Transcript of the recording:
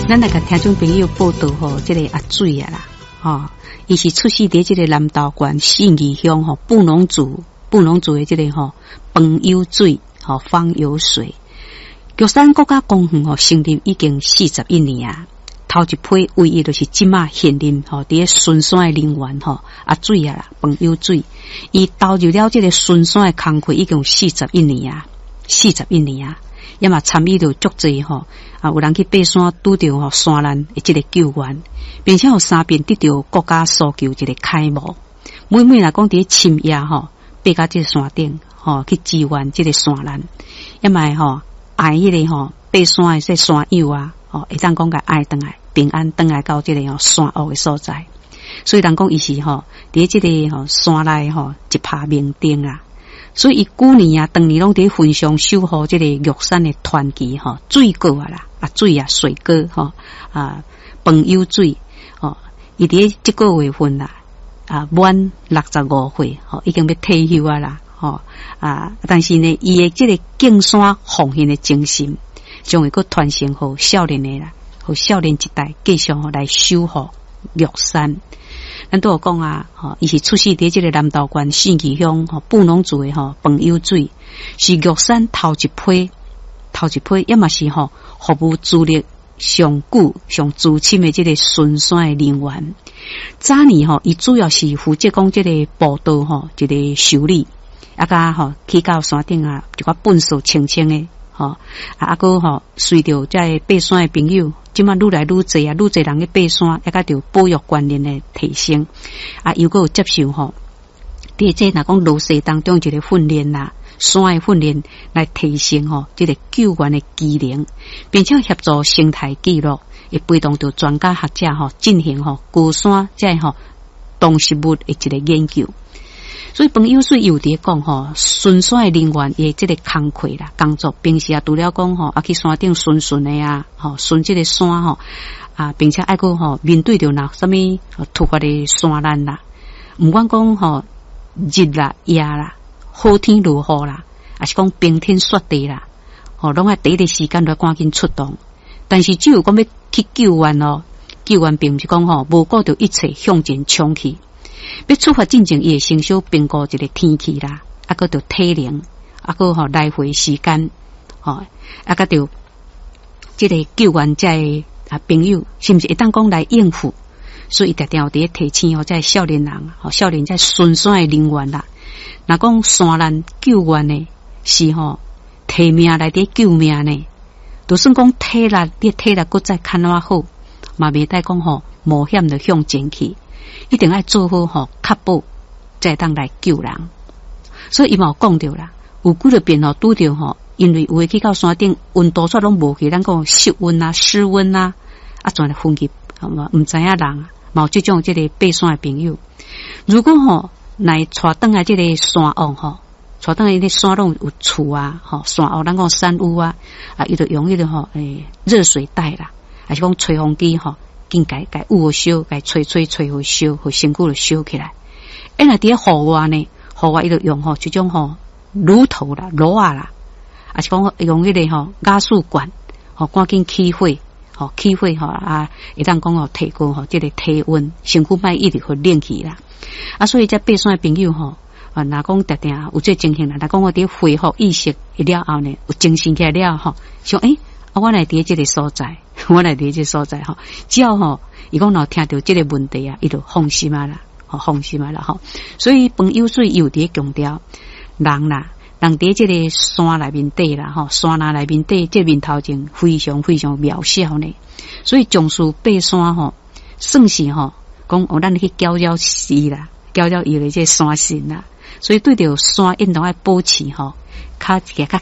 咱来甲听众朋友报道吼，这个阿水啊啦，吼，伊是出世伫这个南投县信义乡吼布农族的这个吼饭有水吼方有水。玉山国家公园吼成立已经41年啊，头一批唯一就是即马现任吼伫顺山的人员吼阿水啊啦，饭有水，伊投入了这个顺山的工课已经有41年啊。也嘛参与着足济吼啊，有人去爬山拄着吼山难的这个救援，并且有3遍得到国家搜救这个楷模。每若讲伫深夜吼爬到这个山顶吼去支援这个山难，也嘛吼爱迄个吼爬山的这山友啊吼会当讲甲爱倒来平安倒来到这个吼山岳的所在。所以人讲伊是吼伫这个吼山内吼一拍明灯啊。所以伊旧年啊，当年拢伫分享守护这个玉山的传奇吼，水果啊啦，啊水啊水果吼啊，饭有水吼，伊伫这个月份啦啊满65岁吼，已经要退休啊啦吼啊，但是呢，伊的这个敬山奉献的精神，将会搁传承互少年的啦，互少年一代继续来守护玉山。咱都有讲啊，吼，伊是出世伫这个南投县信义乡吼布农族的吼饭有水，是玉山头一批，也嘛是吼服务资历上久、上资深的这个顺山的人员。早年吼，伊主要是负责讲这个步道吼一个修理，啊甲吼去到山顶啊，一寡粪扫清清的吼，啊个吼随着这爬山的朋友。即马愈来愈侪啊，愈侪人去爬山，也甲着保育观念的提升啊，又有接受吼，伫这若讲落雪当中一个训练啦，山的训练来提升吼，这个救援的技能，并且协助生态记录，会陪同着专家学者吼进行吼高山即吼动植物的一个研究。所以饭有水有伫讲吼，顺山的人员也这个工课啦，工作平时啊除了讲吼，啊去山顶顺的啊，吼顺这个山吼啊，并且爱个吼面对着那什么突发的山难啦，唔管讲吼日啦、夜啦、好天如雨啦，还是讲冰天雪地啦，吼拢爱第一个时间来赶紧出动。但是只有讲要去救援哦，救援并不是讲吼无顾着一切向前冲去。要出发进前，伊会先小评估一个天气啦，啊个着体能，啊个吼来回时间，吼啊个着这个救援在啊朋友是不是会当讲来应付？所以定定有伫提醒哦，在少年人，吼少年在顺山的人员啦，若讲山难救援呢，是吼提命来伫救命呢，就算讲体力，你体力搁再看怎好，嘛袂使讲吼冒险着向前去。一定要做好吼，确保再当来救人。所以伊嘛有讲着啦，有几个遍吼拄着吼，因为有诶去到山顶，温度煞拢无去，咱讲湿温啊、湿温啊，啊全来分级，嘛唔知影人啊，嘛有即种即个爬山诶朋友。如果吼来带倒来即个山塢吼，带倒来迄山拢有厝啊，吼山塢咱讲山屋啊，啊伊就用迄个吼热水袋啦，还是讲吹风机吼。应该捂烧，该吹好烧，互身躯就烧起来。若伫户外呢，户外伊就用吼，即种吼炉头啦、炉啊啦，啊是讲用迄个吼加速管，吼赶紧起火，吼啊，会当讲吼提高吼即个体温，身躯莫一直互冷去啦。啊，所以这爬山的朋友吼，啊，若讲定定有这情形啦，若讲我伫恢复意识了后呢，有精神起来了吼，想我来伫即个所在，吼，只要吼，伊讲若听到即个问题啊，伊就放心啊啦，吼。所以饭有水有伫强调，人伫即个山内面底啦，吼，山林内面底即面头前非常渺小呢。所以重视爬山吼，算是吼，讲咱去搅伊啦，搅伊的即山神啦。所以对着山运动爱保持吼，较